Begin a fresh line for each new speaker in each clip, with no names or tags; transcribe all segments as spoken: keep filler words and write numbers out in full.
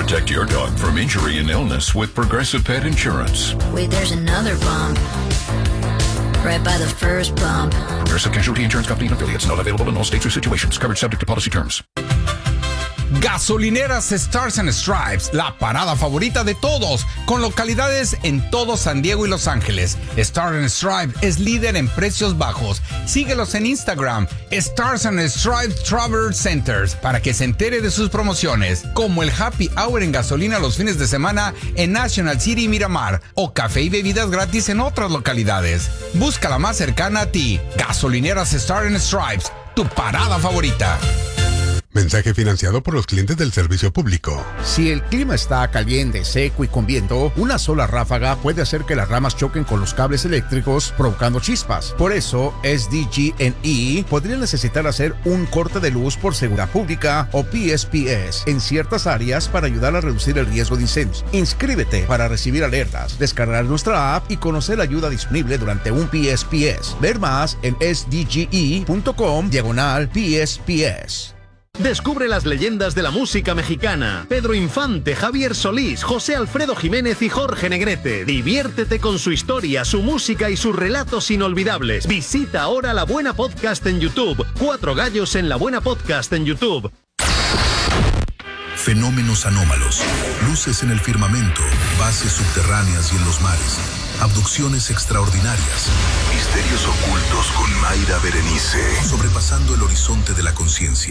Protect your dog from injury and illness with Progressive Pet Insurance.
Wait, there's another bump. Right by the first bump.
Progressive Casualty Insurance Company and affiliates. Not available in all states or situations. Coverage subject to policy terms.
Gasolineras Stars and Stripes, la parada favorita de todos, con localidades en todo San Diego y Los Ángeles. Stars and Stripes es líder en precios bajos. Síguelos en Instagram, Stars and Stripes Travel Centers, para que se entere de sus promociones, como el Happy Hour en gasolina los fines de semana en National City y Miramar, o café y bebidas gratis en otras localidades. Busca la más cercana a ti. Gasolineras Stars and Stripes, tu parada favorita.
Mensaje financiado por los clientes del servicio público.
Si el clima está caliente, seco y con viento, una sola ráfaga puede hacer que las ramas choquen con los cables eléctricos, provocando chispas. Por eso, S D G and E podría necesitar hacer un corte de luz por seguridad pública o P S P S en ciertas áreas para ayudar a reducir el riesgo de incendios. Inscríbete para recibir alertas, descargar nuestra app y conocer la ayuda disponible durante un P S P S. Ver más en S D G E punto com diagonal P S P S.
Descubre las leyendas de la música mexicana. Pedro Infante, Javier Solís, José Alfredo Jiménez y Jorge Negrete. Diviértete con su historia, su música y sus relatos inolvidables. Visita ahora La Buena Podcast en YouTube. Cuatro gallos en La Buena Podcast en YouTube.
Fenómenos anómalos, luces en el firmamento, bases subterráneas y en los mares, abducciones extraordinarias, misterios ocultos con Mayra Berenice, sobrepasando el horizonte de la conciencia.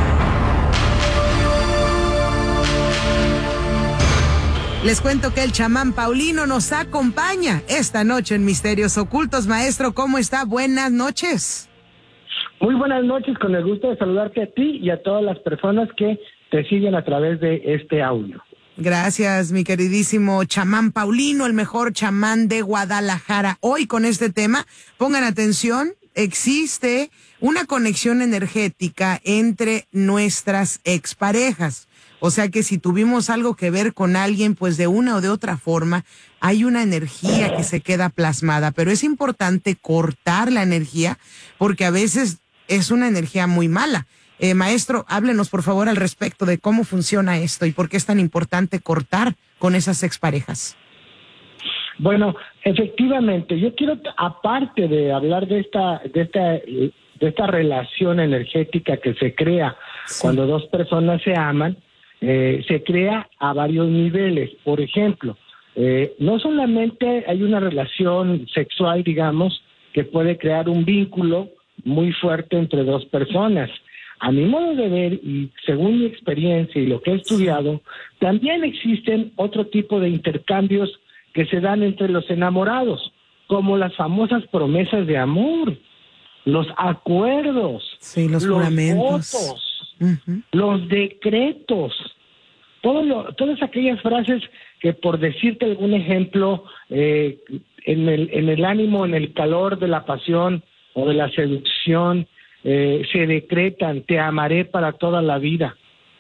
Les cuento que el chamán Paulino nos acompaña esta noche en Misterios Ocultos. Maestro, ¿cómo está? Buenas noches.
Muy buenas noches, con el gusto de saludarte a ti y a todas las personas que te siguen a través de este audio.
Gracias, mi queridísimo chamán Paulino, el mejor chamán de Guadalajara. Hoy con este tema, pongan atención, existe una conexión energética entre nuestras exparejas. O sea que si tuvimos algo que ver con alguien, pues de una o de otra forma, hay una energía que se queda plasmada. Pero es importante cortar la energía porque a veces es una energía muy mala. Eh, maestro, háblenos por favor al respecto de cómo funciona esto y por qué es tan importante cortar con esas exparejas.
Bueno, efectivamente, yo quiero, aparte de hablar de esta, de esta, de esta relación energética que se crea sí. cuando dos personas se aman, eh, se crea a varios niveles. Por ejemplo, eh, no solamente hay una relación sexual, digamos, que puede crear un vínculo muy fuerte entre dos personas. A mi modo de ver, y según mi experiencia y lo que he estudiado, también existen otro tipo de intercambios que se dan entre los enamorados, como las famosas promesas de amor, los acuerdos,
sí, los, los
votos, uh-huh. los decretos, todo lo, todas aquellas frases que, por decirte algún ejemplo, eh, en el, en el ánimo, en el calor de la pasión o de la seducción, Eh, se decretan, te amaré para toda la vida.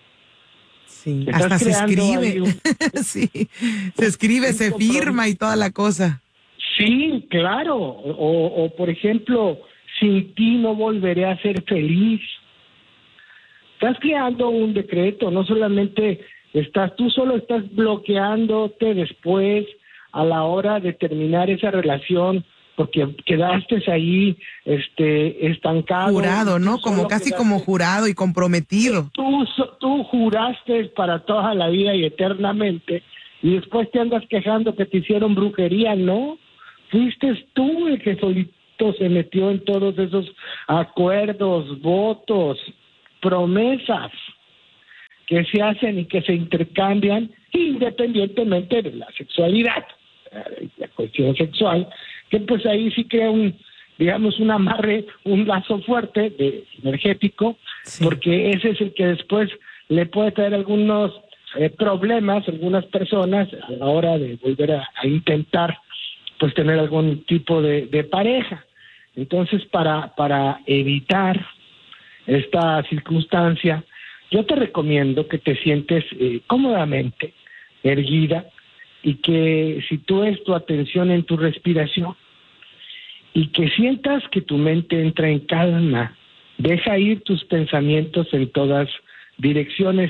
Sí, hasta se escribe. Un... sí, se escribe, se firma y toda la cosa.
Sí, claro. O, o, por ejemplo, sin ti no volveré a ser feliz. Estás creando un decreto, no solamente estás, tú solo estás bloqueándote después a la hora de terminar esa relación, porque quedaste ahí este estancado.
Jurado, ¿no? Como casi quedaste, como jurado y comprometido.
Tú, tú juraste para toda la vida y eternamente, y después te andas quejando que te hicieron brujería, ¿no? Fuiste tú el que solito se metió en todos esos acuerdos, votos, promesas que se hacen y que se intercambian independientemente de la sexualidad, la cuestión sexual, que pues ahí sí crea un, digamos, un amarre, un lazo fuerte de, energético, sí. porque ese es el que después le puede traer algunos eh, problemas a algunas personas a la hora de volver a, a intentar pues tener algún tipo de, de pareja. Entonces, para, para evitar esta circunstancia, yo te recomiendo que te sientes eh, cómodamente erguida y que sitúes tu atención en tu respiración y que sientas que tu mente entra en calma, deja ir tus pensamientos en todas direcciones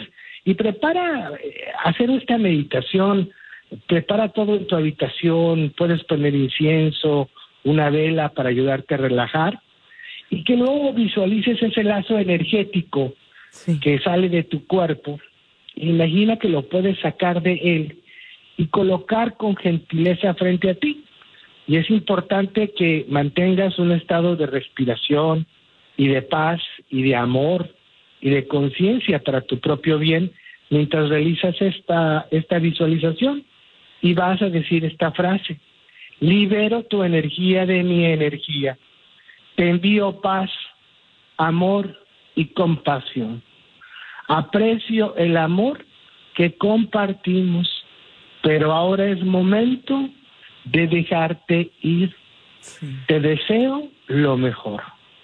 Y prepara, eh, hacer esta meditación, prepara todo en tu habitación, puedes poner incienso, una vela para ayudarte a relajar, y que luego visualices ese lazo energético sí. que sale de tu cuerpo. Imagina que lo puedes sacar de él y colocar con gentileza frente a ti. Y es importante que mantengas un estado de respiración y de paz y de amor y de conciencia para tu propio bien mientras realizas esta, esta visualización. Y vas a decir esta frase: libero tu energía de mi energía. Te envío paz, amor y compasión. Aprecio el amor que compartimos, pero ahora es momento de dejarte ir. Sí. Te deseo lo mejor.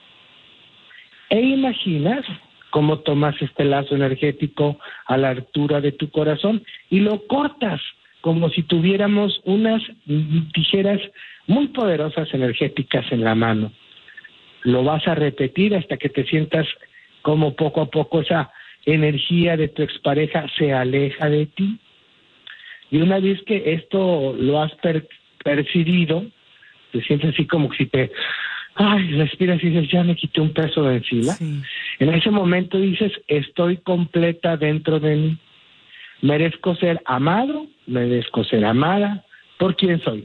E imaginas cómo tomas este lazo energético a la altura de tu corazón y lo cortas como si tuviéramos unas tijeras muy poderosas energéticas en la mano. Lo vas a repetir hasta que te sientas como poco a poco esa energía de tu expareja se aleja de ti. Y una vez que esto lo has per- percibido, te sientes así como si te... Ay, respiras y dices, ya me quité un peso de encima. Sí. En ese momento dices, estoy completa dentro de mí. Merezco ser amado, merezco ser amada por quien soy.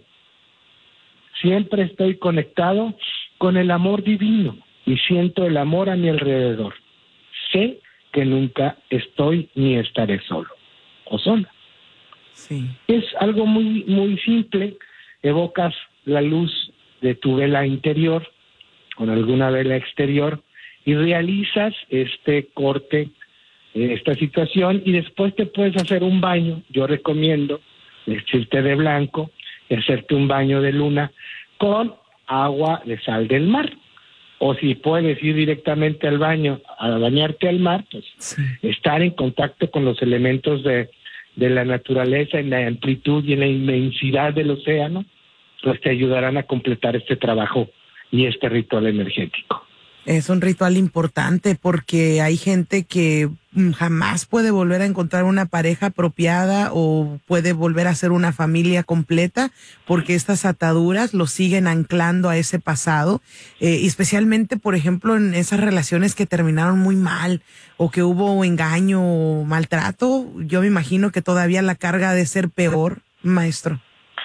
Siempre estoy conectado con el amor divino y siento el amor a mi alrededor. Sé que nunca estoy ni estaré solo o sola. Sí. Es algo muy, muy simple. Evocas la luz de tu vela interior con alguna vela exterior y realizas este corte, esta situación, y después te puedes hacer un baño. Yo recomiendo vestirte de blanco y hacerte un baño de luna con agua de sal del mar. O si puedes ir directamente al baño a bañarte al mar, pues sí. estar en contacto con los elementos de, de la naturaleza en la amplitud y en la inmensidad del océano, pues te ayudarán a completar este trabajo y este ritual energético.
Es un ritual importante porque hay gente que jamás puede volver a encontrar una pareja apropiada o puede volver a ser una familia completa porque estas ataduras lo siguen anclando a ese pasado, eh, especialmente, por ejemplo, en esas relaciones que terminaron muy mal o que hubo engaño o maltrato. Yo me imagino que todavía la carga ha de ser peor, maestro.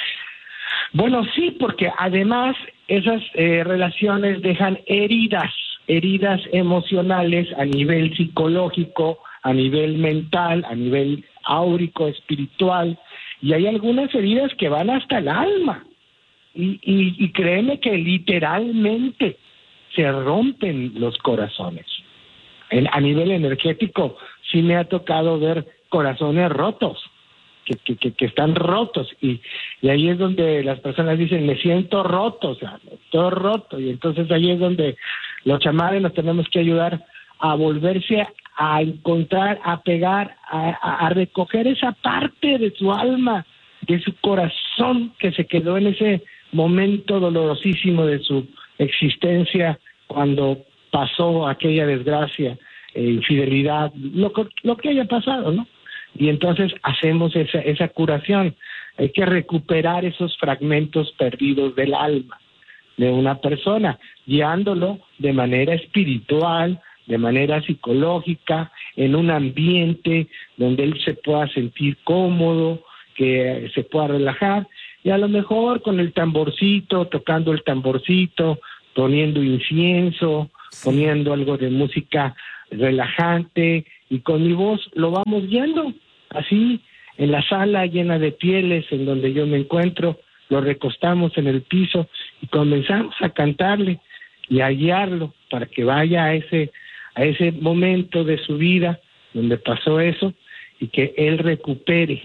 Bueno, sí, porque además esas eh, relaciones dejan heridas, heridas emocionales a nivel psicológico, a nivel mental, a nivel áurico, espiritual, y hay algunas heridas que van hasta el alma. Y, y, y créeme que literalmente se rompen los corazones. En, a nivel energético sí me ha tocado ver corazones rotos. Que, que, que, que están rotos y, y ahí es donde las personas dicen me siento roto, o sea, estoy roto, y entonces ahí es donde los chamanes nos tenemos que ayudar a volverse a, a encontrar, a pegar, a, a, a recoger esa parte de su alma, de su corazón que se quedó en ese momento dolorosísimo de su existencia cuando pasó aquella desgracia, eh, infidelidad, lo, lo que haya pasado, ¿no? Y entonces hacemos esa, esa curación. Hay que recuperar esos fragmentos perdidos del alma de una persona, guiándolo de manera espiritual, de manera psicológica, en un ambiente donde él se pueda sentir cómodo, que se pueda relajar, y a lo mejor con el tamborcito, tocando el tamborcito, poniendo incienso, poniendo algo de música relajante, y con mi voz lo vamos guiando, así, en la sala llena de pieles en donde yo me encuentro, lo recostamos en el piso y comenzamos a cantarle y a guiarlo para que vaya a ese, a ese momento de su vida donde pasó eso y que él recupere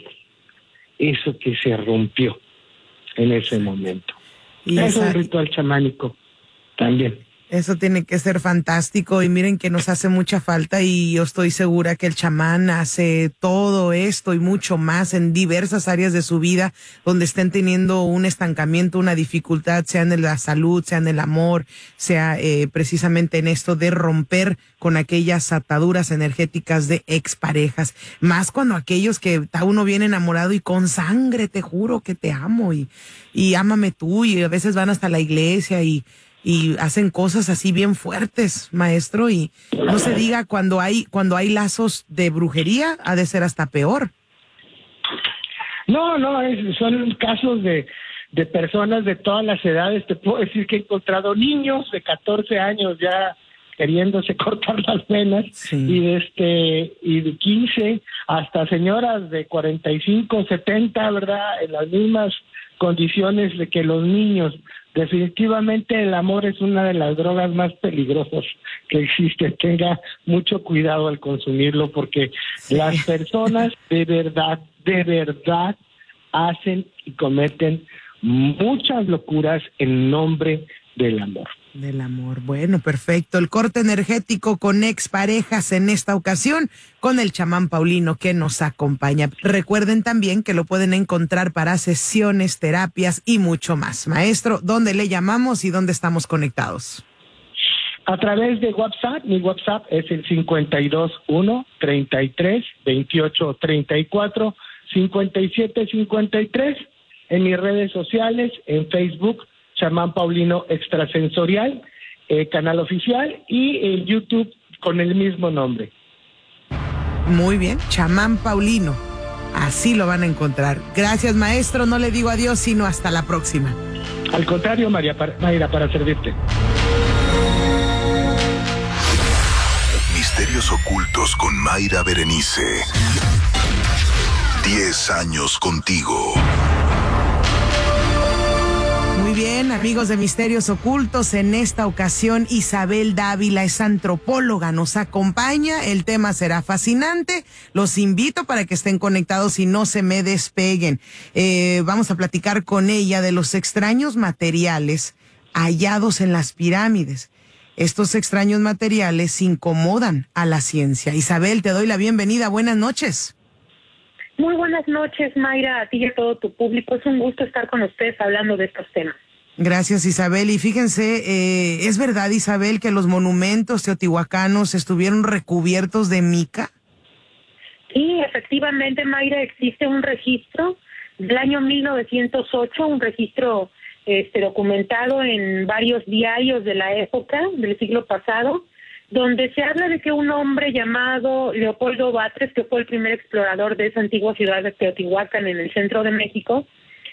eso que se rompió en ese momento. Y es un ritual chamánico también.
Eso tiene que ser fantástico y miren que nos hace mucha falta y yo estoy segura que el chamán hace todo esto y mucho más en diversas áreas de su vida donde estén teniendo un estancamiento, una dificultad, sea en la salud, sea en el amor, sea eh, precisamente en esto de romper con aquellas ataduras energéticas de exparejas, más cuando aquellos que está uno bien enamorado y con sangre, te juro que te amo y, y ámame tú, y a veces van hasta la iglesia y y hacen cosas así bien fuertes, maestro, y no se diga cuando hay cuando hay lazos de brujería, ha de ser hasta peor.
No, no, es, son casos de, de personas de todas las edades. Te puedo decir que he encontrado niños de catorce años ya queriéndose cortar las venas, sí. y de este y de quince hasta señoras de cuarenta y cinco, setenta, ¿verdad? En las mismas condiciones de que los niños. Definitivamente el amor es una de las drogas más peligrosas que existe. Tenga mucho cuidado al consumirlo porque sí. las personas de verdad, de verdad hacen y cometen muchas locuras en nombre del amor.
Del amor. Bueno, perfecto. El corte energético con exparejas en esta ocasión con el chamán Paulino que nos acompaña. Recuerden también que lo pueden encontrar para sesiones, terapias y mucho más. Maestro, ¿dónde le llamamos y dónde estamos conectados?
A través de WhatsApp. Mi WhatsApp es el cincuenta y dos uno, treinta y tres, veintiocho, treinta y cuatro, cincuenta y siete, cincuenta y tres. En mis redes sociales, en Facebook, Chamán Paulino Extrasensorial, eh, canal oficial, y en YouTube con el mismo nombre.
Muy bien, Chamán Paulino, así lo van a encontrar. Gracias, maestro, no le digo adiós, sino hasta la próxima.
Al contrario, María, para, Mayra, para servirte.
Misterios ocultos con Mayra Berenice. Diez años contigo.
Muy bien, amigos de Misterios Ocultos, en esta ocasión Isabel Dávila es antropóloga, nos acompaña, el tema será fascinante, los invito para que estén conectados y no se me despeguen. Eh, vamos a platicar con ella de los extraños materiales hallados en las pirámides. Estos extraños materiales incomodan a la ciencia. Isabel, te doy la bienvenida, buenas noches.
Muy buenas noches, Mayra, a ti y a todo tu público. Es un gusto estar con ustedes hablando de estos temas.
Gracias, Isabel. Y fíjense, eh, ¿es verdad, Isabel, que los monumentos teotihuacanos estuvieron recubiertos de mica?
Sí, efectivamente, Mayra, existe un registro del año mil novecientos ocho, un registro este, documentado en varios diarios de la época, del siglo pasado, donde se habla de que un hombre llamado Leopoldo Batres, que fue el primer explorador de esa antigua ciudad de Teotihuacán en el centro de México,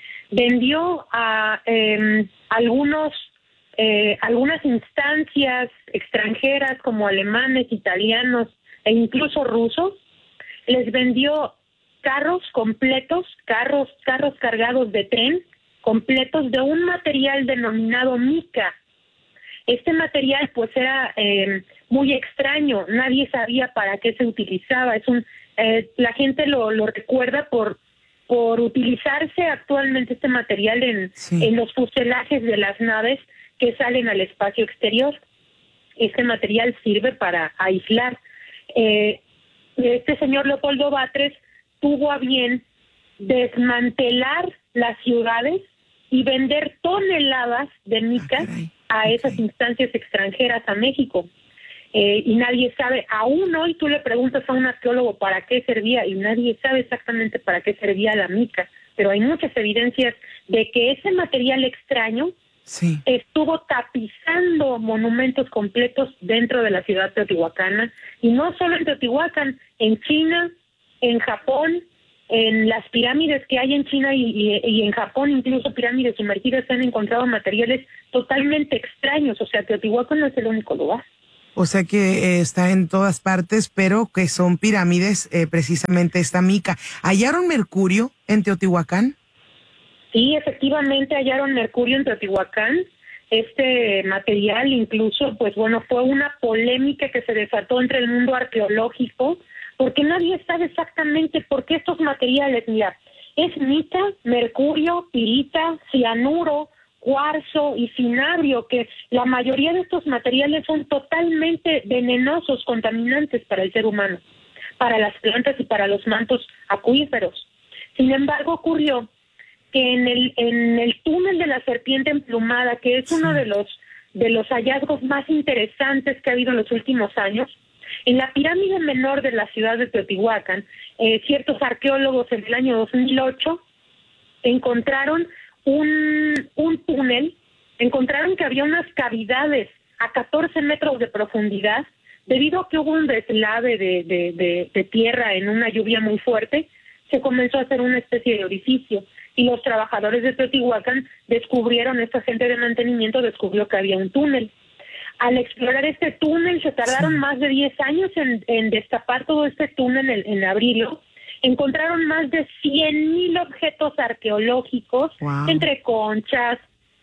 vendió a eh, algunos eh, algunas instancias extranjeras como alemanes, italianos e incluso rusos, les vendió carros completos, carros carros cargados de tren, completos de un material denominado mica. Este material pues era eh, muy extraño, nadie sabía para qué se utilizaba. Es un eh, la gente lo, lo recuerda por por utilizarse actualmente este material en, sí. en los fuselajes de las naves que salen al espacio exterior. Este material sirve para aislar. Eh, este señor Leopoldo Batres tuvo a bien desmantelar las ciudades y vender toneladas de mica a esas okay. instancias extranjeras a México. Eh, y nadie sabe, aún hoy tú le preguntas a un arqueólogo para qué servía y nadie sabe exactamente para qué servía la mica, pero hay muchas evidencias de que ese material extraño sí. estuvo tapizando monumentos completos dentro de la ciudad teotihuacana, y no solo en Teotihuacán, en China, en Japón, en las pirámides que hay en China y, y, y en Japón, incluso pirámides sumergidas, se han encontrado materiales totalmente extraños. O sea, Teotihuacán no es el único lugar.
O sea que eh, está en todas partes, pero que son pirámides, eh, precisamente esta mica. ¿Hallaron mercurio en Teotihuacán?
Sí, efectivamente hallaron mercurio en Teotihuacán. Este material incluso, pues bueno, fue una polémica que se desató entre el mundo arqueológico, porque nadie sabe exactamente por qué estos materiales, mira, es mica, mercurio, pirita, cianuro, cuarzo y cinabrio, que la mayoría de estos materiales son totalmente venenosos, contaminantes para el ser humano, para las plantas y para los mantos acuíferos. Sin embargo, ocurrió que en el en el túnel de la serpiente emplumada, que es uno de los de los hallazgos más interesantes que ha habido en los últimos años, en la pirámide menor de la ciudad de Teotihuacán, eh, ciertos arqueólogos en el año dos mil ocho encontraron un, un túnel, encontraron que había unas cavidades a catorce metros de profundidad, debido a que hubo un deslave de, de, de, de tierra en una lluvia muy fuerte, se comenzó a hacer una especie de orificio. Y los trabajadores de Teotihuacán descubrieron, esta gente de mantenimiento descubrió que había un túnel. Al explorar este túnel se tardaron sí. más de diez años en, en destapar todo este túnel, en, en abrirlo. Encontraron más de cien mil objetos arqueológicos, wow. entre conchas,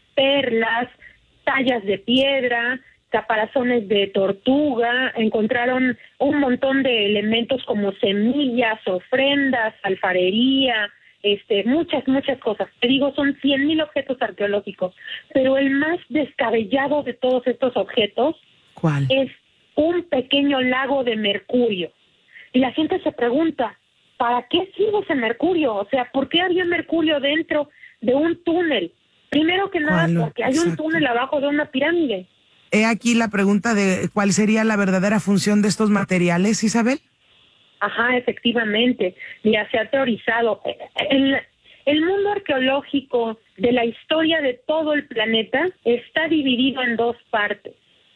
perlas, tallas de piedra, caparazones de tortuga. Encontraron un montón de elementos como semillas, ofrendas, alfarería, Este, muchas, muchas cosas. Te digo, son cien mil objetos arqueológicos, pero el más descabellado de todos estos objetos
¿Cuál?
Es un pequeño lago de mercurio. Y la gente se pregunta, ¿para qué sirve ese mercurio? O sea, ¿por qué había mercurio dentro de un túnel? Primero que nada,
¿Cuál?
porque hay
Exacto.
un túnel abajo de una pirámide.
He aquí la pregunta de cuál sería la verdadera función de estos materiales, Isabel.
Ajá, efectivamente. Ya se ha teorizado. El, el mundo arqueológico de la historia de todo el planeta está dividido en dos partes.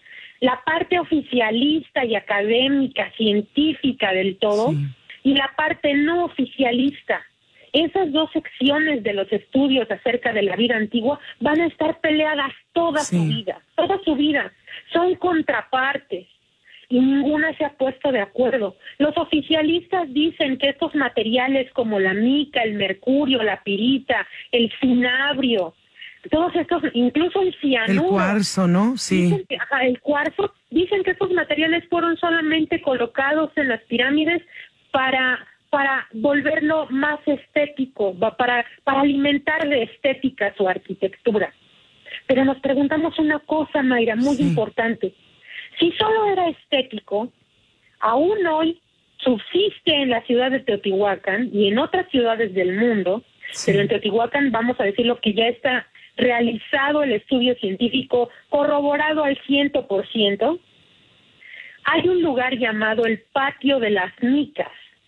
La parte oficialista y académica, científica del todo, sí. y la parte no oficialista. Esas dos secciones de los estudios acerca de la vida antigua van a estar peleadas toda sí. su vida, toda su vida. Son contrapartes. Y ninguna se ha puesto de acuerdo. Los oficialistas dicen que estos materiales como la mica, el mercurio, la pirita, el cinabrio, todos estos, incluso el cianuro.
El cuarzo, ¿no? Sí.
Dicen que, ajá, el cuarzo, dicen que estos materiales fueron solamente colocados en las pirámides para, para volverlo más estético, para, para alimentar de estética su arquitectura. Pero nos preguntamos una cosa, Mayra, muy sí. importante. Si solo era estético, aún hoy subsiste en la ciudad de Teotihuacán y en otras ciudades del mundo, sí. pero en Teotihuacán vamos a decirlo que ya está realizado el estudio científico, corroborado al ciento por ciento. Hay un lugar llamado el Patio de las Micas,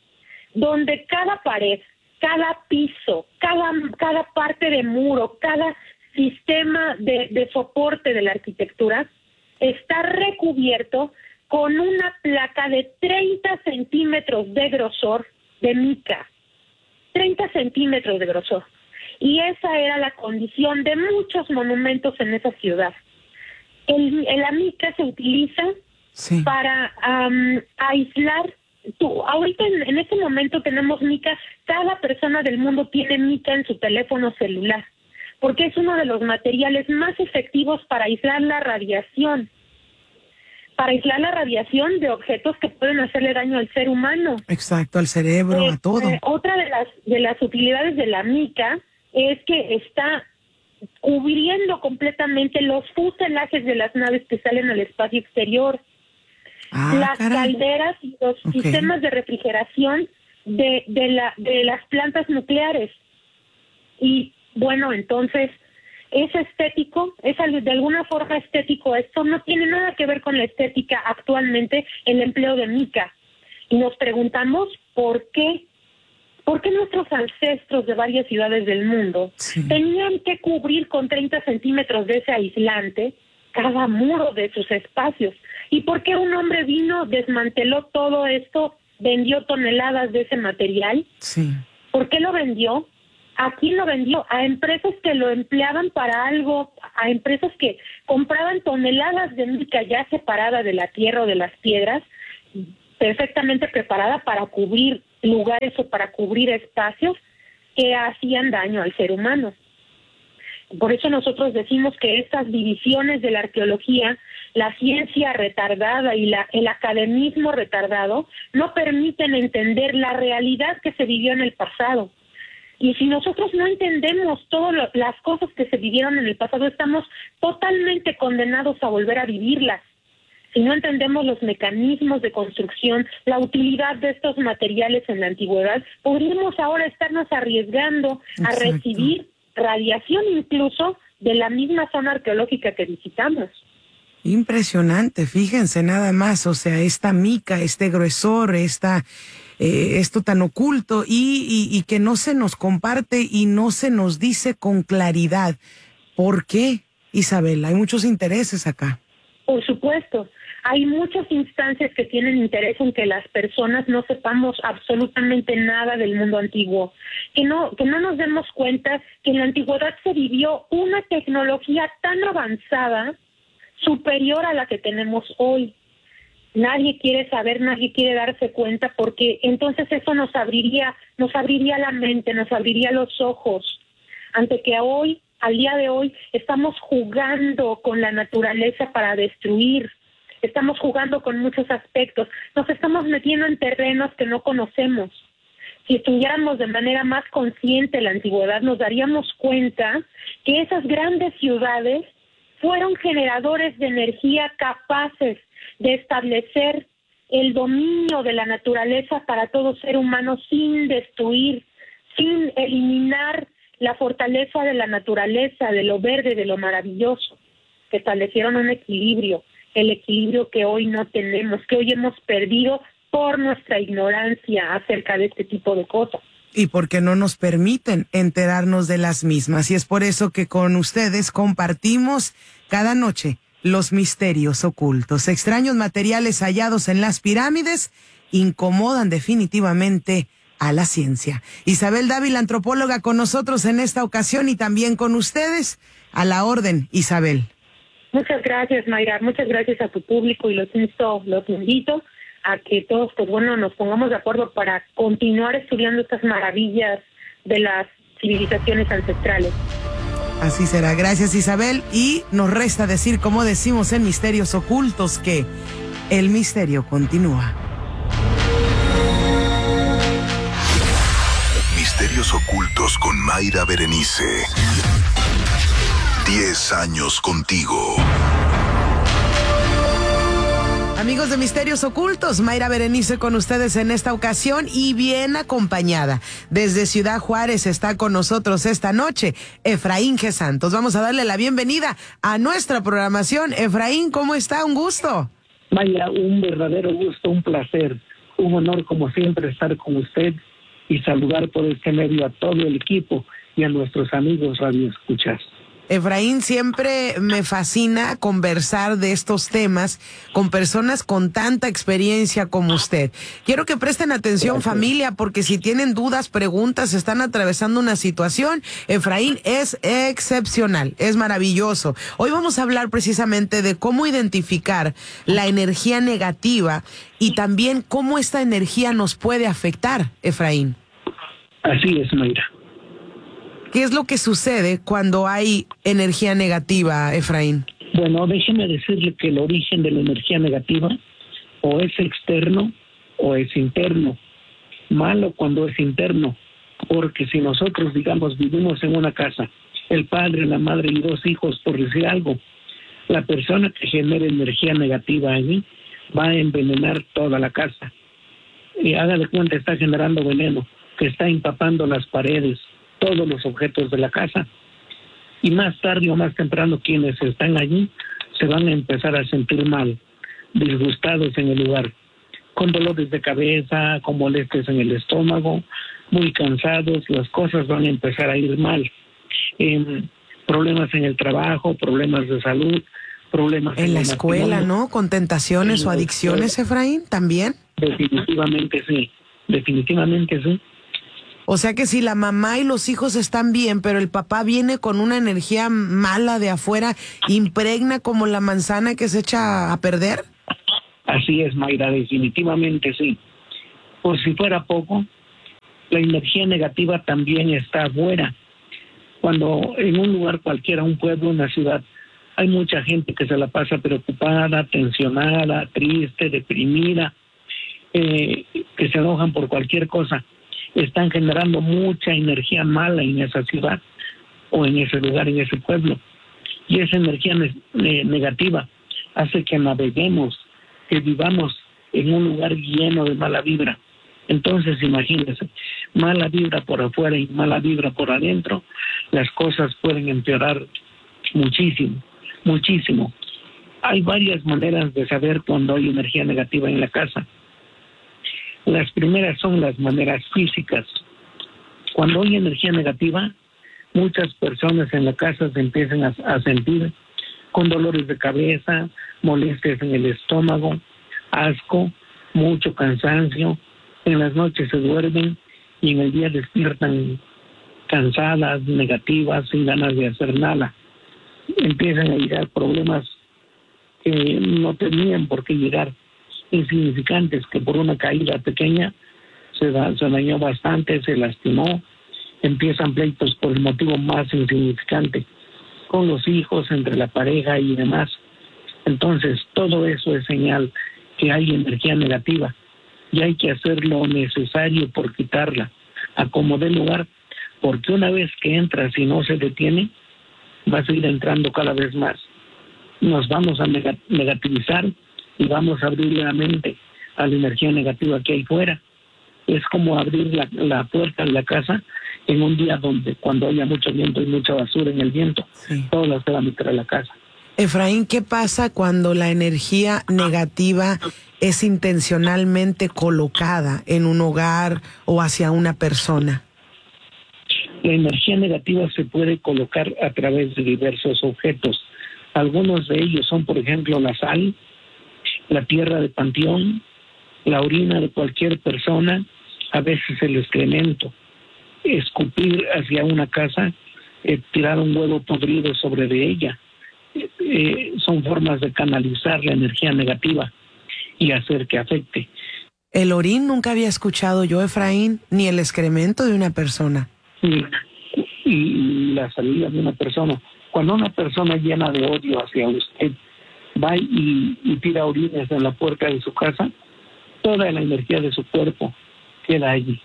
donde cada pared, cada piso, cada, cada parte de muro, cada sistema de, de soporte de la arquitectura está recubierto con una placa de treinta centímetros de grosor de mica. treinta centímetros de grosor. Y esa era la condición de muchos monumentos en esa ciudad. El, la mica se utiliza sí. para um, aislar. Tú, ahorita en, en este momento tenemos mica, cada persona del mundo tiene mica en su teléfono celular, porque es uno de los materiales más efectivos para aislar la radiación, para aislar la radiación de objetos que pueden hacerle daño al ser humano.
Exacto, al cerebro, eh, a todo.
Eh, otra de las de las utilidades de la mica es que está cubriendo completamente los fuselajes de las naves que salen al espacio exterior.
Ah,
las caray. calderas y los okay. sistemas de refrigeración de, de, la, de las plantas nucleares. Y bueno, entonces, es estético, es de alguna forma estético. Esto no tiene nada que ver con la estética actualmente, el empleo de mica. Y nos preguntamos por qué, por qué nuestros ancestros de varias ciudades del mundo sí. tenían que cubrir con treinta centímetros de ese aislante cada muro de sus espacios. ¿Y por qué un hombre vino, desmanteló todo esto, vendió toneladas de ese material?
Sí.
¿Por qué lo vendió? ¿A quién lo vendió? A empresas que lo empleaban para algo, a empresas que compraban toneladas de mica ya separada de la tierra o de las piedras, perfectamente preparada para cubrir lugares o para cubrir espacios que hacían daño al ser humano. Por eso nosotros decimos que estas divisiones de la arqueología, la ciencia retardada y la, el academismo retardado, no permiten entender la realidad que se vivió en el pasado. Y si nosotros no entendemos todas las cosas que se vivieron en el pasado, estamos totalmente condenados a volver a vivirlas. Si no entendemos los mecanismos de construcción, la utilidad de estos materiales en la antigüedad, podríamos ahora estarnos arriesgando a Exacto. recibir radiación incluso de la misma zona arqueológica que visitamos.
Impresionante, fíjense nada más, o sea, esta mica, este gruesor, esta, eh, esto tan oculto y, y, y que no se nos comparte y no se nos dice con claridad. ¿Por qué, Isabel? Hay muchos intereses acá.
Por supuesto. Hay muchas instancias que tienen interés en que las personas no sepamos absolutamente nada del mundo antiguo, que no, que no nos demos cuenta que en la antigüedad se vivió una tecnología tan avanzada, superior a la que tenemos hoy. Nadie quiere saber, nadie quiere darse cuenta, porque entonces eso nos abriría, nos abriría la mente, nos abriría los ojos, ante que hoy, al día de hoy, estamos jugando con la naturaleza para destruir. Estamos jugando con muchos aspectos, nos estamos metiendo en terrenos que no conocemos. Si estudiáramos de manera más consciente la antigüedad, nos daríamos cuenta que esas grandes ciudades fueron generadores de energía capaces de establecer el dominio de la naturaleza para todo ser humano sin destruir, sin eliminar la fortaleza de la naturaleza, de lo verde, de lo maravilloso. Que establecieron un equilibrio. El equilibrio que hoy no tenemos, que hoy hemos perdido por nuestra ignorancia acerca de este tipo de cosas.
Y porque no nos permiten enterarnos de las mismas. Y es por eso que con ustedes compartimos cada noche los misterios ocultos. Extraños materiales hallados en las pirámides incomodan definitivamente a la ciencia. Isabel Dávila, antropóloga, con nosotros en esta ocasión y también con ustedes. A la orden, Isabel.
Muchas gracias, Mayra. Muchas gracias a tu público y los insto, los invito a que todos, pues bueno, nos pongamos de acuerdo para continuar estudiando estas maravillas de las civilizaciones ancestrales.
Así será. Gracias, Isabel. Y nos resta decir, como decimos en Misterios Ocultos, que el misterio continúa.
Misterios Ocultos con Mayra Berenice. Diez años contigo.
Amigos de Misterios Ocultos, Mayra Berenice con ustedes en esta ocasión y bien acompañada. Desde Ciudad Juárez está con nosotros esta noche Efraín G. Santos. Vamos a darle la bienvenida a nuestra programación. Efraín, ¿cómo está? Un gusto.
Mayra, un verdadero gusto, un placer, un honor como siempre estar con usted y saludar por este medio a todo el equipo y a nuestros amigos radioescuchas.
Efraín, siempre me fascina conversar de estos temas con personas con tanta experiencia como usted. Quiero que presten atención, Gracias. Familia, porque si tienen dudas, preguntas, están atravesando una situación, Efraín es excepcional, es maravilloso. Hoy vamos a hablar precisamente de cómo identificar la energía negativa y también cómo esta energía nos puede afectar, Efraín.
Así es, Mayra.
¿Qué es lo que sucede cuando hay energía negativa, Efraín?
Bueno, déjeme decirle que el origen de la energía negativa o es externo o es interno. Malo cuando es interno, porque si nosotros, digamos, vivimos en una casa, el padre, la madre y dos hijos, por decir algo, la persona que genera energía negativa allí va a envenenar toda la casa. Y haga de cuenta, está generando veneno, que está empapando las paredes, todos los objetos de la casa, y más tarde o más temprano quienes están allí se van a empezar a sentir mal, disgustados en el lugar, con dolores de cabeza, con molestias en el estómago, muy cansados, las cosas van a empezar a ir mal, eh, problemas en el trabajo, problemas de salud, problemas en,
en la escuela, ¿no? Con tentaciones o adicciones, Efraín, también.
Definitivamente sí, definitivamente sí.
O sea que si la mamá y los hijos están bien, pero el papá viene con una energía mala de afuera, impregna como la manzana que se echa a perder.
Así es, Mayra, definitivamente sí. Por si fuera poco, la energía negativa también está afuera. Cuando en un lugar cualquiera, un pueblo, una ciudad, hay mucha gente que se la pasa preocupada, tensionada, triste, deprimida, eh, que se enojan por cualquier cosa. están generando mucha energía mala en esa ciudad o en ese lugar, en ese pueblo. Y esa energía ne- ne- negativa hace que naveguemos, que vivamos en un lugar lleno de mala vibra. Entonces, imagínense, mala vibra por afuera y mala vibra por adentro, las cosas pueden empeorar muchísimo, muchísimo. Hay varias maneras de saber cuando hay energía negativa en la casa. Las primeras son las maneras físicas. Cuando hay energía negativa, muchas personas en la casa se empiezan a, a sentir con dolores de cabeza, molestias en el estómago, asco, mucho cansancio. En las noches se duermen y en el día despiertan cansadas, negativas, sin ganas de hacer nada. Empiezan a llegar problemas que no tenían por qué llegar, insignificantes, que por una caída pequeña se, da, se dañó bastante, se lastimó. Empiezan pleitos por el motivo más insignificante, con los hijos, entre la pareja y demás. Entonces, todo eso es señal que hay energía negativa y hay que hacer lo necesario por quitarla, a como dé lugar, porque una vez que entra, si no se detiene, va a seguir entrando cada vez más. Nos vamos a negativizar y vamos a abrir la mente a la energía negativa que hay fuera. Es como abrir la, la puerta de la casa en un día donde cuando haya mucho viento y mucha basura en el viento, sí, todo se va a meter a la casa.
Efraín, ¿qué pasa cuando la energía negativa es intencionalmente colocada en un hogar o hacia una persona?
La energía negativa se puede colocar a través de diversos objetos. Algunos de ellos son, por ejemplo, la sal, la tierra de panteón, la orina de cualquier persona, a veces el excremento, escupir hacia una casa, eh, tirar un huevo podrido sobre de ella. Eh, eh, son formas de canalizar la energía negativa y hacer que afecte.
El orín nunca había escuchado yo, Efraín, ni el excremento de una persona.
Y, y la salida de una persona. Cuando una persona llena de odio hacia usted va y, y tira orines en la puerta de su casa, toda la energía de su cuerpo queda allí,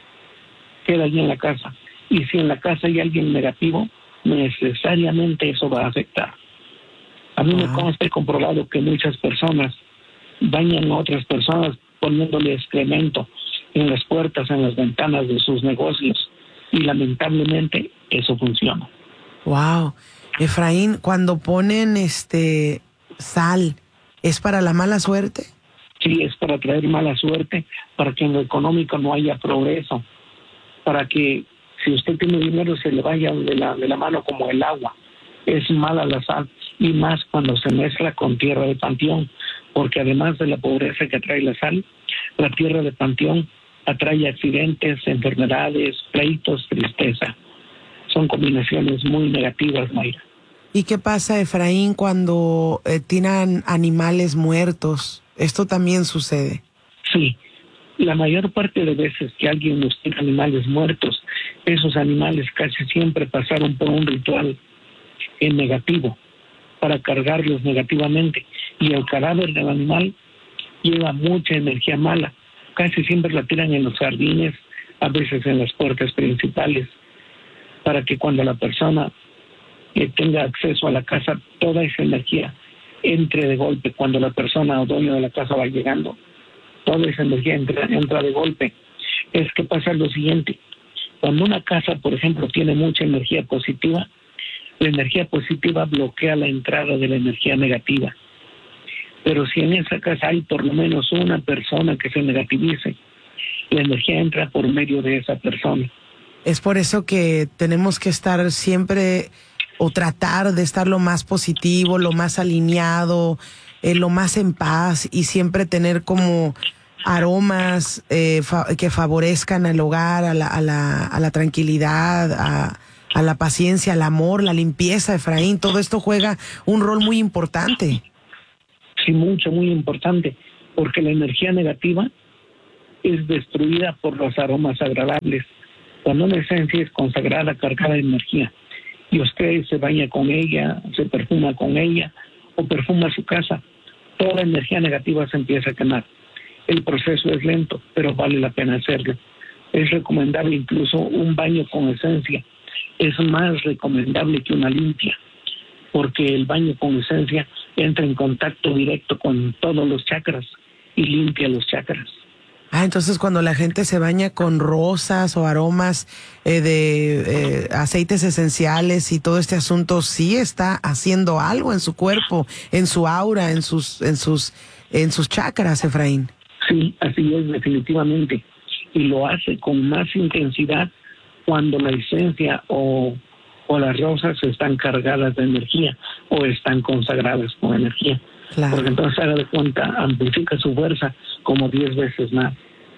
queda allí en la casa. Y si en la casa hay alguien negativo, necesariamente eso va a afectar. A mí me consta y comprobado que muchas personas bañan a otras personas poniéndole excremento en las puertas, en las ventanas de sus negocios, y lamentablemente eso funciona.
Wow. Efraín, cuando ponen este sal, ¿es para la mala suerte?
Sí, es para traer mala suerte, para que en lo económico no haya progreso, para que si usted tiene dinero se le vaya de la, de la mano como el agua. Es mala la sal, y más cuando se mezcla con tierra de panteón, porque además de la pobreza que atrae la sal, la tierra de panteón atrae accidentes, enfermedades, pleitos, tristeza. Son combinaciones muy negativas, Mayra.
¿Y qué pasa, Efraín, cuando eh, tiran animales muertos? ¿Esto también sucede?
Sí, la mayor parte de veces que alguien nos tira animales muertos, esos animales casi siempre pasaron por un ritual en negativo para cargarlos negativamente, y el cadáver del animal lleva mucha energía mala. Casi siempre la tiran en los jardines, a veces en las puertas principales, para que cuando la persona eh, tenga acceso a la casa, toda esa energía entre de golpe. Cuando la persona o dueño de la casa va llegando, toda esa energía entra, entra de golpe. Es que pasa lo siguiente: cuando una casa, por ejemplo, tiene mucha energía positiva, la energía positiva bloquea la entrada de la energía negativa. Pero si en esa casa hay por lo menos una persona que se negativice, la energía entra por medio de esa persona.
Es por eso que tenemos que estar siempre, o tratar de estar lo más positivo, lo más alineado, eh, lo más en paz, y siempre tener como aromas eh, fa- que favorezcan al hogar, a la, a la, a la tranquilidad, a, a la paciencia, al amor, la limpieza, Efraín. Todo esto juega un rol muy importante.
Sí, mucho, muy importante, porque la energía negativa es destruida por los aromas agradables. Cuando una esencia es consagrada, cargada de energía, y usted se baña con ella, se perfuma con ella, o perfuma su casa, toda energía negativa se empieza a quemar. El proceso es lento, pero vale la pena hacerlo, es recomendable incluso un baño con esencia. Es más recomendable que una limpia, porque el baño con esencia entra en contacto directo con todos los chakras y limpia los chakras.
Ah, entonces cuando la gente se baña con rosas o aromas eh, de eh, aceites esenciales y todo este asunto, sí está haciendo algo en su cuerpo, en su aura, en sus, en sus, en sus chakras, Efraín.
Sí, así es, definitivamente. Y lo hace con más intensidad cuando la esencia o, o las rosas están cargadas de energía o están consagradas con energía. Claro. Porque entonces, haga de cuenta, amplifica su fuerza como diez veces más.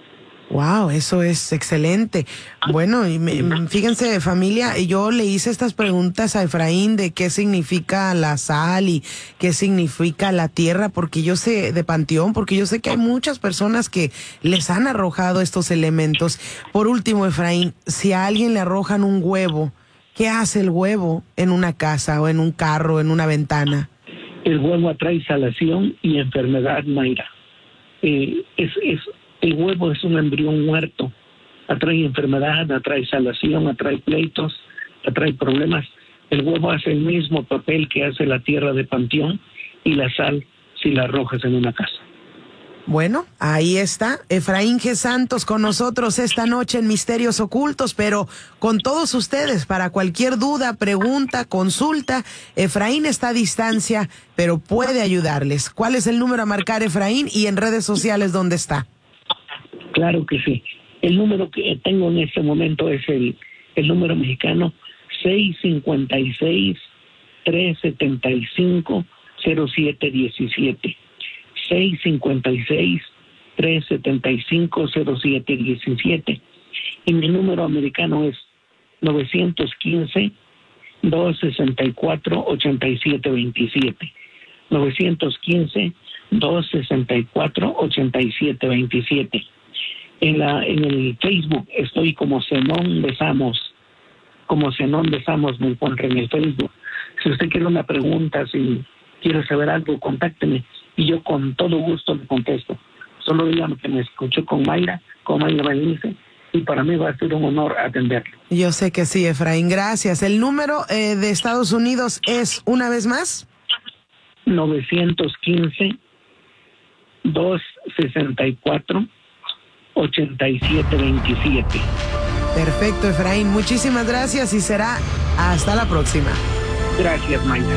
Wow, eso es excelente. Bueno, y me, fíjense, familia, yo le hice estas preguntas a Efraín de qué significa la sal y qué significa la tierra, porque yo sé, de panteón, porque yo sé que hay muchas personas que les han arrojado estos elementos. Por último, Efraín, si a alguien le arrojan un huevo, ¿qué hace el huevo en una casa o en un carro, en una ventana?
El huevo atrae salación y enfermedad, Mayra. Eh, es, es, el huevo es un embrión muerto. Atrae enfermedad, atrae salación, atrae pleitos, atrae problemas. El huevo hace el mismo papel que hace la tierra de panteón y la sal si la arrojas en una casa.
Bueno, ahí está Efraín G. Santos con nosotros esta noche en Misterios Ocultos, pero con todos ustedes, para cualquier duda, pregunta, consulta, Efraín está a distancia, pero puede ayudarles. ¿Cuál es el número a marcar, Efraín, y en redes sociales dónde está?
Claro que sí. El número que tengo en este momento es el, el número mexicano seis cinco seis, tres siete cinco, cero siete uno siete. seis cinco seis, tres siete cinco, cero siete uno siete. Y mi número americano es nueve uno cinco, dos seis cuatro, ocho siete dos siete. nueve uno cinco, dos seis cuatro, ocho siete dos siete. En, la, en el Facebook estoy como Zenón de Samos. Como Zenón de Samos me encuentro en el Facebook. Si usted quiere una pregunta, si quiere saber algo, contácteme. Y yo con todo gusto le contesto. Solo dígame que me escuchó con Mayra, con Mayra Berenice, y para mí va a ser un honor atenderlo.
Yo sé que sí, Efraín, gracias. ¿El número eh, de Estados Unidos es, una vez más?
nueve uno cinco, dos seis cuatro, ocho siete dos siete.
Perfecto, Efraín. Muchísimas gracias y será hasta la próxima.
Gracias, Mayra.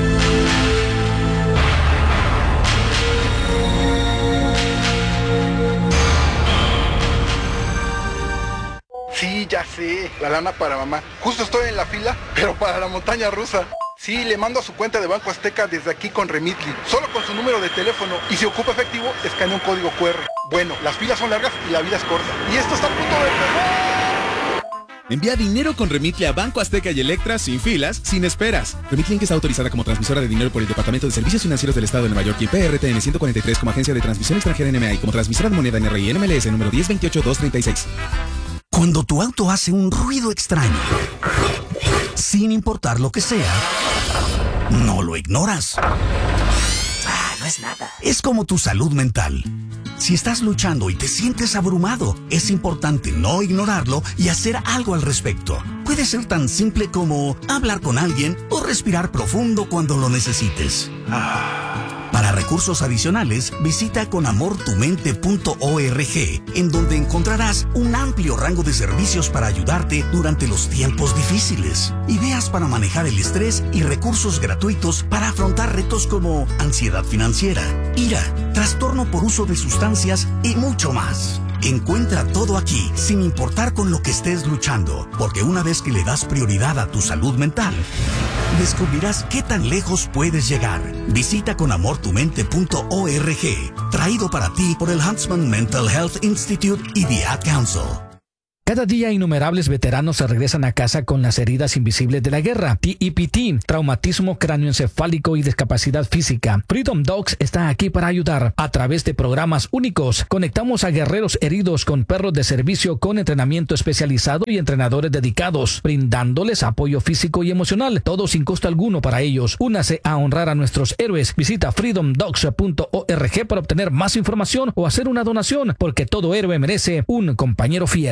Sí, ya sé, la lana para mamá. Justo estoy en la fila, pero para la montaña rusa. Sí, le mando a su cuenta de Banco Azteca desde aquí con Remitly, solo con su número de teléfono, y si ocupa efectivo, escanea un código cu erre. Bueno, las filas son largas y la vida es corta. Y esto está a punto de empezar.
Envía dinero con Remitly a Banco Azteca y Electra sin filas, sin esperas. Remitly Inc está autorizada como transmisora de dinero por el Departamento de Servicios Financieros del Estado de Nueva York y P R T N ciento cuarenta y tres como agencia de transmisión extranjera N M A y como transmisora de moneda N R I N M L S número diez veintiocho dos treinta y seis.
Cuando tu auto hace un ruido extraño, sin importar lo que sea, no lo ignoras. Ah, no es nada. Es como tu salud mental. Si estás luchando y te sientes abrumado, es importante no ignorarlo y hacer algo al respecto. Puede ser tan simple como hablar con alguien o respirar profundo cuando lo necesites. Para recursos adicionales, visita con amor tu mente punto org, en donde encontrarás un amplio rango de servicios para ayudarte durante los tiempos difíciles, ideas para manejar el estrés y recursos gratuitos para afrontar retos como ansiedad financiera, ira, trastorno por uso de sustancias y mucho más. Encuentra todo aquí, sin importar con lo que estés luchando, porque una vez que le das prioridad a tu salud mental, descubrirás qué tan lejos puedes llegar. Visita con amor tu mente punto org, traído para ti por el Huntsman Mental Health Institute y The Ad Council.
Cada día innumerables veteranos se regresan a casa con las heridas invisibles de la guerra, T E P T, traumatismo cráneoencefálico y discapacidad física. Freedom Dogs está aquí para ayudar. A través de programas únicos, conectamos a guerreros heridos con perros de servicio con entrenamiento especializado y entrenadores dedicados, brindándoles apoyo físico y emocional, todo sin costo alguno para ellos. Únase a honrar a nuestros héroes. Visita freedom dogs punto org para obtener más información o hacer una donación, porque todo héroe merece un compañero fiel.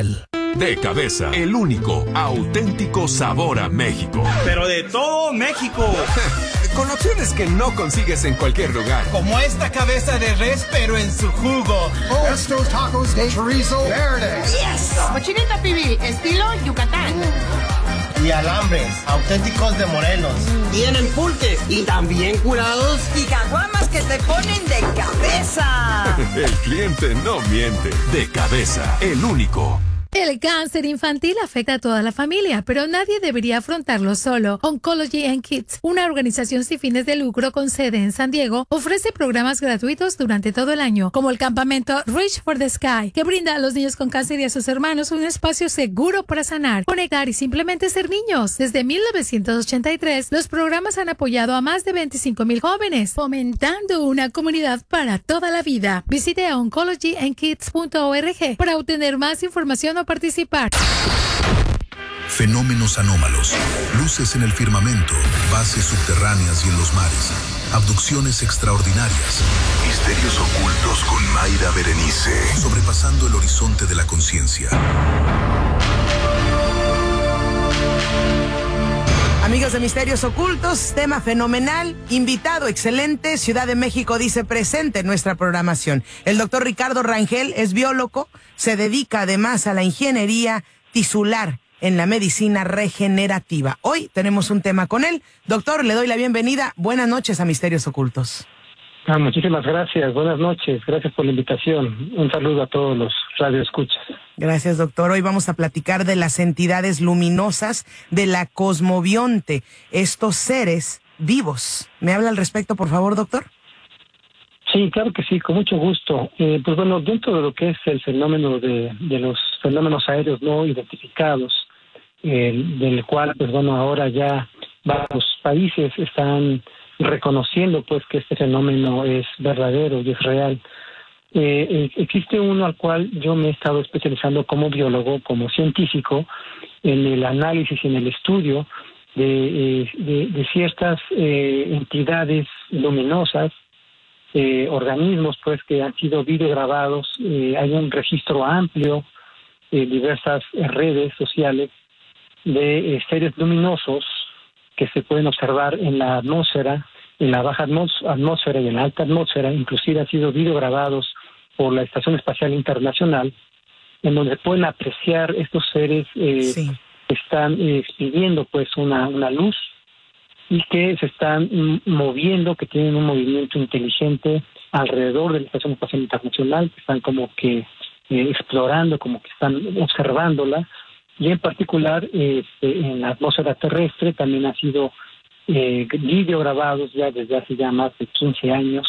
De Cabeza, el único auténtico sabor a México.
Pero de todo México.
Con opciones que no consigues en cualquier lugar.
Como esta cabeza de res, pero en su jugo.
Oh, estos tacos de chorizo verde.
Yes. Cochinita pibil, estilo Yucatán.
Y alambres, auténticos de Morelos.
Tienen pulques y también curados.
Y caguamas que te ponen de cabeza.
El cliente no miente. De Cabeza, el único.
El cáncer infantil afecta a toda la familia, pero nadie debería afrontarlo solo. Oncology and Kids, una organización sin fines de lucro con sede en San Diego, ofrece programas gratuitos durante todo el año, como el campamento Reach for the Sky, que brinda a los niños con cáncer y a sus hermanos un espacio seguro para sanar, conectar y simplemente ser niños. Desde mil novecientos ochenta y tres, los programas han apoyado a más de veinticinco mil jóvenes, fomentando una comunidad para toda la vida. Visite a oncology and kids punto org para obtener más información o participar.
Fenómenos anómalos, luces en el firmamento, bases subterráneas y en los mares, abducciones extraordinarias, misterios ocultos con Mayra Berenice, sobrepasando el horizonte de la conciencia.
Amigos de Misterios Ocultos, tema fenomenal, invitado excelente, Ciudad de México dice presente en nuestra programación. El doctor Ricardo Rangel es biólogo, se dedica además a la ingeniería tisular en la medicina regenerativa. Hoy tenemos un tema con él. Doctor, le doy la bienvenida. Buenas noches a Misterios Ocultos.
Ah, muchísimas gracias, buenas noches, gracias por la invitación. Un saludo a todos los radioescuchas.
Gracias, doctor. Hoy vamos a platicar de las entidades luminosas de la cosmovionte, estos seres vivos. ¿Me habla al respecto, por favor, doctor?
Sí, claro que sí, con mucho gusto. Eh, pues bueno, dentro de lo que es el fenómeno de, de los fenómenos aéreos no identificados, eh, del cual, pues bueno, ahora ya varios países están reconociendo pues que este fenómeno es verdadero y es real. Eh, eh, existe uno al cual yo me he estado especializando como biólogo, como científico, en el análisis y en el estudio de, eh, de, de ciertas eh, entidades luminosas, eh, organismos pues que han sido videograbados. Eh, hay un registro amplio en diversas redes sociales de eh, seres luminosos que se pueden observar en la atmósfera, en la baja atmósfera y en la alta atmósfera, inclusive han sido videograbados por la Estación Espacial Internacional, en donde pueden apreciar estos seres eh, sí. que están eh, expidiendo pues una, una luz y que se están mm, moviendo, que tienen un movimiento inteligente alrededor de la Estación Espacial Internacional, que están como que eh, explorando, como que están observándola. Y en particular, eh, en la atmósfera terrestre también ha sido eh, videograbados ya desde hace ya más de quince años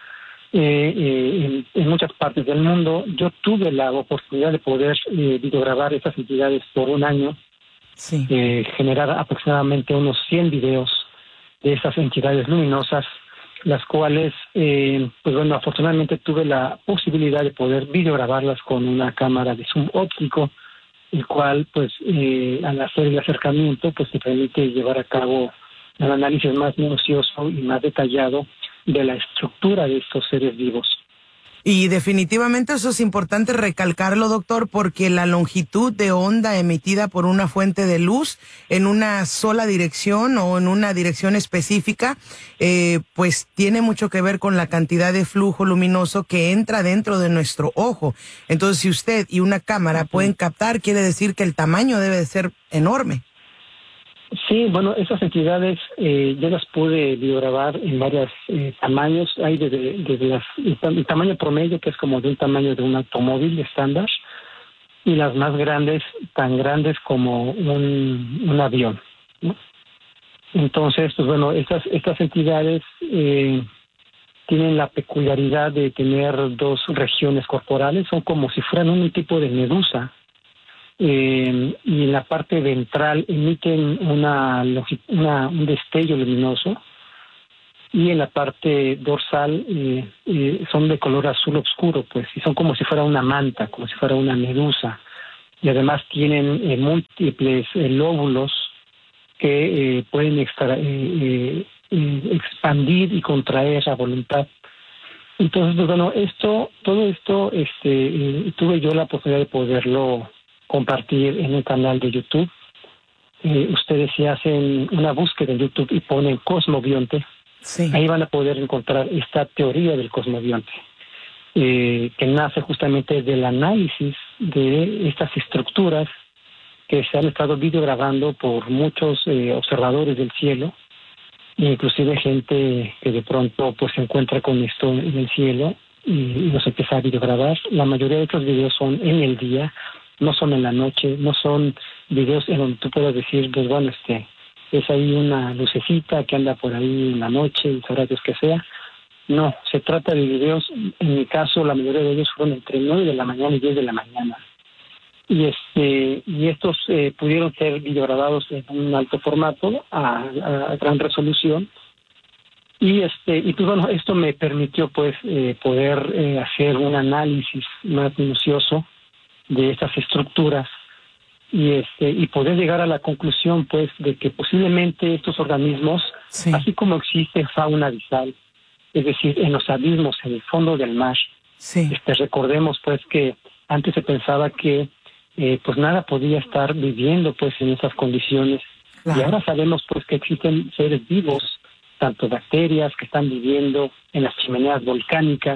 eh, eh, en, en muchas partes del mundo. Yo tuve la oportunidad de poder eh, videograbar estas entidades por un año,
sí.
eh, generar aproximadamente unos cien videos de esas entidades luminosas, las cuales, eh, pues bueno, afortunadamente tuve la posibilidad de poder videograbarlas con una cámara de zoom óptico, el cual, pues, eh, al hacer el acercamiento, pues, te permite llevar a cabo un análisis más minucioso y más detallado de la estructura de estos seres vivos.
Y definitivamente eso es importante recalcarlo, doctor, porque la longitud de onda emitida por una fuente de luz en una sola dirección o en una dirección específica, eh, pues tiene mucho que ver con la cantidad de flujo luminoso que entra dentro de nuestro ojo. Entonces, si usted y una cámara pueden captar, quiere decir que el tamaño debe de ser enorme.
Sí, bueno, esas entidades eh, yo las pude videograbar en varios eh, tamaños. Hay desde, desde las, el tamaño promedio, que es como de un tamaño de un automóvil estándar, y las más grandes, tan grandes como un, un avión, ¿no? Entonces, pues bueno, estas, estas entidades eh, tienen la peculiaridad de tener dos regiones corporales, son como si fueran un tipo de medusa. Eh, y en la parte ventral emiten una, una, un destello luminoso, y en la parte dorsal eh, eh, son de color azul oscuro, pues, y son como si fuera una manta, como si fuera una medusa, y además tienen eh, múltiples eh, lóbulos que eh, pueden extra, eh, eh, eh, expandir y contraer a voluntad. Entonces, pues bueno, esto, todo esto, este, eh, tuve yo la posibilidad de poderlo compartir en un canal de YouTube. Eh, ustedes si hacen una búsqueda en YouTube y ponen cosmobionte,
sí.
ahí van a poder encontrar esta teoría del cosmobionte, eh, que nace justamente del análisis de estas estructuras que se han estado videograbando por muchos eh, observadores del cielo, inclusive gente que de pronto pues se encuentra con esto en el cielo y, y los empieza a videograbar. La mayoría de estos videos son en el día, no son en la noche, no son videos en donde tú puedas decir, pues bueno, este es ahí una lucecita que anda por ahí en la noche y sabrá Dios que sea. No, se trata de videos, en mi caso la mayoría de ellos fueron entre nueve de la mañana y diez de la mañana. Y este y estos eh, pudieron ser videograbados en un alto formato a, a gran resolución. Y este y pues bueno, esto me permitió pues eh, poder eh, hacer un análisis más minucioso de estas estructuras y este y poder llegar a la conclusión pues de que posiblemente estos organismos, sí. así como existe fauna abisal, es decir, en los abismos, en el fondo del mar,
sí.
este recordemos pues que antes se pensaba que eh, pues nada podía estar viviendo pues en esas condiciones, claro. Y ahora sabemos pues que existen seres vivos, tanto bacterias que están viviendo en las chimeneas volcánicas,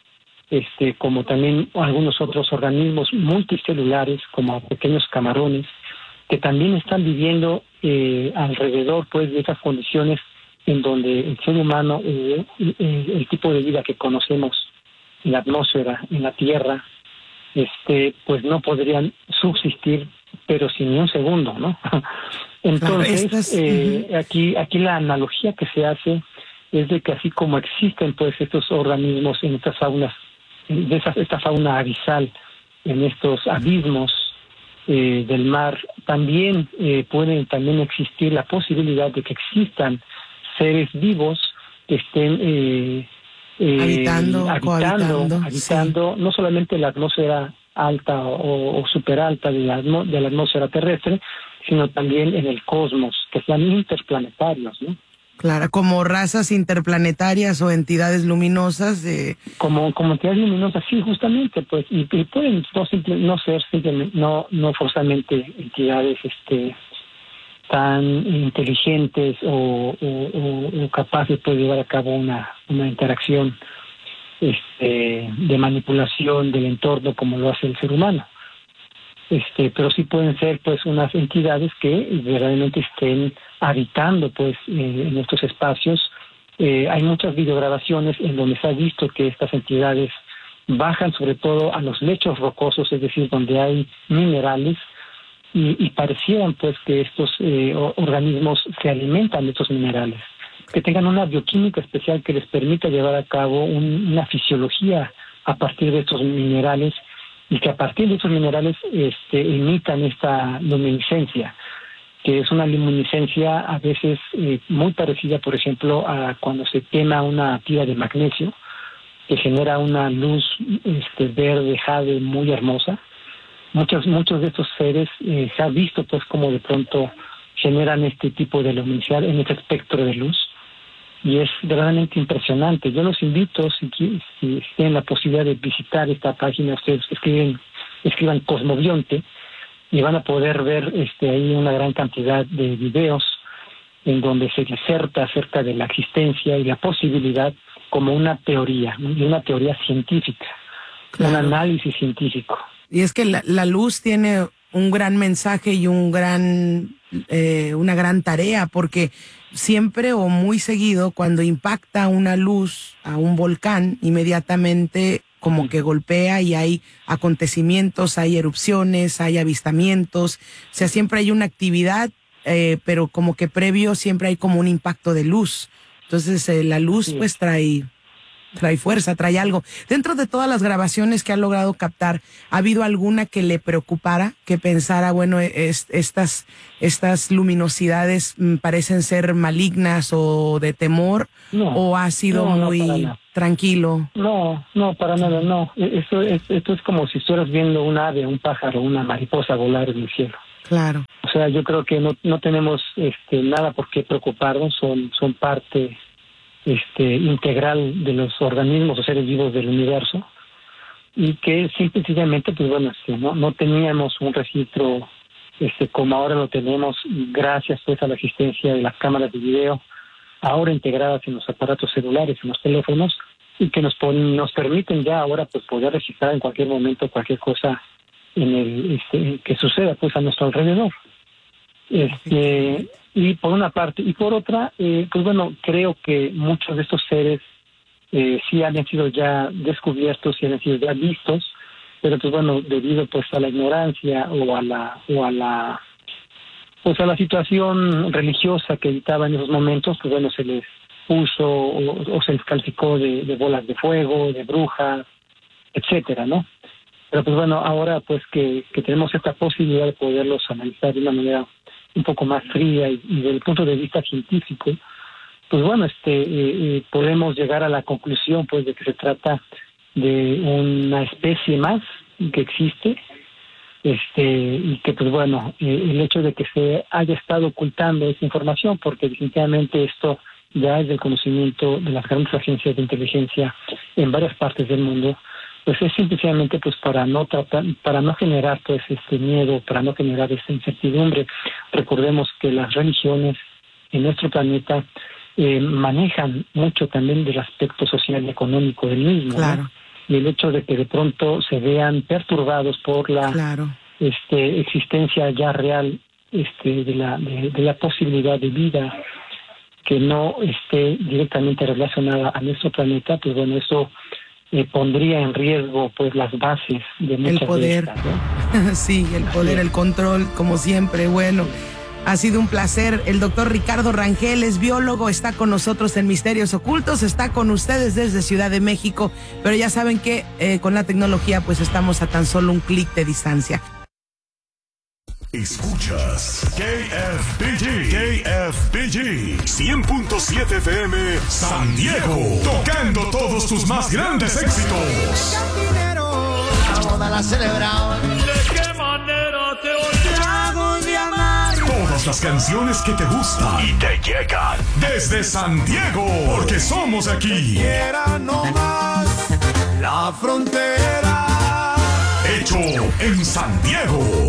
este como también algunos otros organismos multicelulares como pequeños camarones que también están viviendo eh, alrededor pues de esas condiciones en donde el ser humano, eh, eh, el tipo de vida que conocemos en la atmósfera, en la Tierra, este pues no podrían subsistir, pero sin ni un segundo, ¿no? Entonces, claro, estas, eh, uh-huh. aquí aquí la analogía que se hace es de que así como existen pues estos organismos en estas faunas, de esa, esta fauna abisal, en estos abismos eh, del mar, también eh, puede también existir la posibilidad de que existan seres vivos que estén eh, eh,
habitando,
habitando, habitando sí. no solamente la atmósfera alta o, o superalta de la, de la atmósfera terrestre, sino también en el cosmos, que sean interplanetarios, ¿no?
Claro, como razas interplanetarias o entidades luminosas de...
Como, como entidades luminosas, sí, justamente, pues, y, y pueden no, simple, no ser simplemente, no, no forzosamente entidades, este, tan inteligentes o, o, o, o capaces de llevar a cabo una, una interacción, este, de manipulación del entorno como lo hace el ser humano. Este, pero sí pueden ser pues unas entidades que verdaderamente estén habitando pues eh, en estos espacios. Eh, hay muchas videograbaciones en donde se ha visto que estas entidades bajan sobre todo a los lechos rocosos, es decir, donde hay minerales, y, y parecieran pues que estos eh, organismos se alimentan de estos minerales, que tengan una bioquímica especial que les permita llevar a cabo un, una fisiología a partir de estos minerales, y que a partir de esos minerales este, imitan esta luminiscencia, que es una luminiscencia a veces eh, muy parecida, por ejemplo, a cuando se quema una tira de magnesio, que genera una luz este, verde, jade, muy hermosa. Muchos, muchos de estos seres eh, se ha visto pues como de pronto generan este tipo de luminosidad en este espectro de luz, y es verdaderamente impresionante. Yo los invito, si, si, si tienen la posibilidad de visitar esta página, ustedes escriben, escriban Cosmobionte y van a poder ver este ahí una gran cantidad de videos en donde se diserta acerca de la existencia y la posibilidad como una teoría, y una teoría científica, claro. Un análisis científico.
Y es que la, la luz tiene un gran mensaje y un gran eh, una gran tarea, porque siempre o muy seguido cuando impacta una luz a un volcán, inmediatamente como que golpea y hay acontecimientos, hay erupciones, hay avistamientos, o sea, siempre hay una actividad, eh, pero como que previo siempre hay como un impacto de luz. Entonces eh, la luz sí. pues trae... trae fuerza, trae algo. Dentro de todas las grabaciones que ha logrado captar, ¿ha habido alguna que le preocupara, que pensara, bueno, es, estas, estas luminosidades m, parecen ser malignas o de temor,
no,
o ha sido
no,
muy
no
tranquilo?
No, no, para nada, no. Esto es, esto es como si estuvieras viendo un ave, un pájaro, una mariposa volar en el cielo.
Claro.
O sea, yo creo que no, no tenemos este, nada por qué preocuparnos, son, son parte... este integral de los organismos o seres vivos del universo, y que simple y sencillamente, pues bueno, este, no, no teníamos un registro este, como ahora lo tenemos, gracias pues a la existencia de las cámaras de video, ahora integradas en los aparatos celulares, en los teléfonos, y que nos pon, nos permiten ya ahora pues poder registrar en cualquier momento cualquier cosa en el este, que suceda pues a nuestro alrededor. Este, y por una parte, y por otra, eh, pues bueno, creo que muchos de estos seres eh, sí han sido ya descubiertos, sí han sido ya vistos, pero pues bueno, debido pues a la ignorancia o a la o a la pues a la situación religiosa que evitaba en esos momentos, pues bueno, se les puso o, o se les calificó de, de bolas de fuego, de brujas, etcétera, ¿no? Pero pues bueno, ahora pues que, que tenemos esta posibilidad de poderlos analizar de una manera un poco más fría y, y desde el punto de vista científico, pues bueno, este eh, eh, podemos llegar a la conclusión pues de que se trata de una especie más que existe, este y que pues bueno, eh, el hecho de que se haya estado ocultando esa información, porque definitivamente esto ya es del conocimiento de las grandes agencias de inteligencia en varias partes del mundo, pues es simplemente pues para no tratar, para no generar pues este miedo, para no generar esta incertidumbre. Recordemos que las religiones en nuestro planeta eh, manejan mucho también del aspecto social y económico del mismo,
claro.
¿no? Y el hecho de que de pronto se vean perturbados por la
claro.
este existencia ya real este de la de, de la posibilidad de vida que no esté directamente relacionada a nuestro planeta, pues bueno, eso eh, pondría en riesgo pues las bases de muchas
el poder,
de estas, ¿no?
Sí, el poder, sí. El control, como siempre. Bueno, ha sido un placer. El doctor Ricardo Rangel es biólogo, está con nosotros en Misterios Ocultos, está con ustedes desde Ciudad de México, pero ya saben que eh, con la tecnología pues estamos a tan solo un clic de distancia.
Escuchas K F B G, K F B G cien punto siete F M San Diego, tocando todos tus más grandes éxitos.
La boda la celebraron. ¿De qué manera te olvidamos de amar?
Todas las canciones que te gustan y te llegan desde San Diego, porque somos aquí.
Quiera no más la frontera.
Hecho en San Diego.